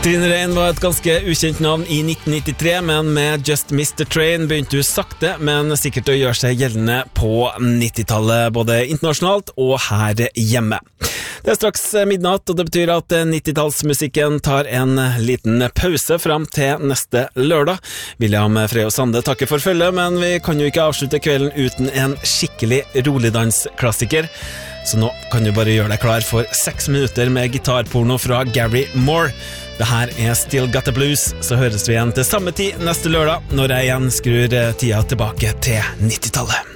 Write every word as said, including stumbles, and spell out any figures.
Trine Rein var et ganske ukjent navn i nitten nittitre, men med Just Mister Train begynte hun sakte, men sikkert å gjøre seg gjeldende på nittitallet, både internasjonalt og her hjemme. Det er straks midnatt, og det betyr at nittitallsmusikken tar en liten pause fram til neste lørdag. William Frey og Sande takker for følge, men vi kan jo ikke avslutte kvelden uten en skikkelig roligdansklassiker. Så nå kan du bare gjøre deg klar for seks minutter med gitarporno fra Gary Moore. Det her er Still Got the Blues, så høres vi igjen til samme tid neste lørdag, når jeg igjen skrur tida tilbake til nittitallet.